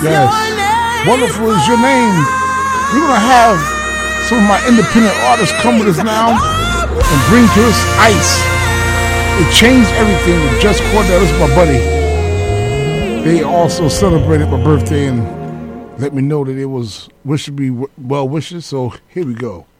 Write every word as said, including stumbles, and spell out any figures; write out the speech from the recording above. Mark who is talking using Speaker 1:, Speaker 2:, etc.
Speaker 1: Yes. Wonderful is your name. We're going to have some of my independent artists come with us now and bring to us Ice. It changed everything with Just Cordell. This is my buddy. They also celebrated my birthday and let me know that it was wish to be well wishes. So here we go.